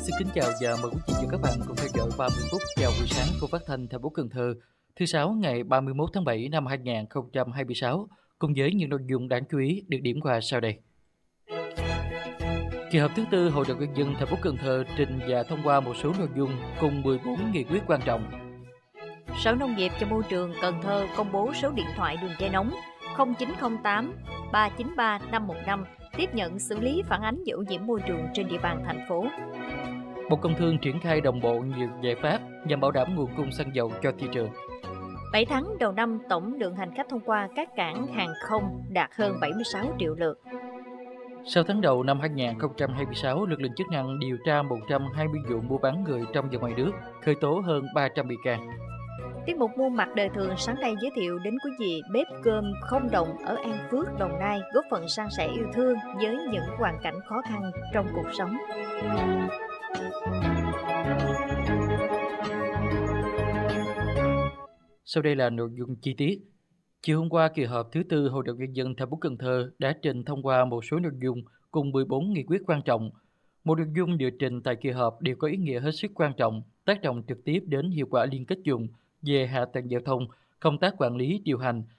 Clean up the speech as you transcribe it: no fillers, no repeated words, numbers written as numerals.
Xin kính chào và mời quý vị và các bạn cùng theo dõi 30 phút chào buổi sáng của phát thanh thành phố Cần Thơ thứ sáu ngày 31 tháng 7 năm 2026 cùng với những nội dung đáng chú ý được điểm qua sau đây. Kỳ họp thứ tư Hội đồng nhân dân thành phố Cần Thơ trình và thông qua một số nội dung cùng 14 nghị quyết quan trọng. Sở Nông nghiệp và Môi trường Cần Thơ công bố số điện thoại đường dây nóng 0908 393 515 tiếp nhận xử lý phản ánh về ô nhiễm môi trường trên địa bàn thành phố. Bộ Công Thương triển khai đồng bộ nhiều giải pháp nhằm bảo đảm nguồn cung xăng dầu cho thị trường. 7 tháng đầu năm, tổng lượng hành khách thông qua các cảng hàng không đạt hơn 76 triệu lượt. Sau tháng đầu năm 2026, lực lượng chức năng điều tra 120 vụ mua bán người trong và ngoài nước, khởi tố hơn 300 bị can. Tiết mục muôn mặt đời thường sáng nay giới thiệu đến quý vị bếp cơm không đồng ở An Phước, Đồng Nai, góp phần san sẻ yêu thương với những hoàn cảnh khó khăn trong cuộc sống. Sau đây là nội dung chi tiết. Chiều hôm qua, kỳ họp thứ tư Hội đồng nhân dân thành phố Cần Thơ đã trình thông qua một số nội dung cùng 14 nghị quyết quan trọng. Một nội dung được trình tại kỳ họp đều có ý nghĩa hết sức quan trọng, tác động trực tiếp đến hiệu quả liên kết vùng về hạ tầng giao thông, công tác quản lý điều hành,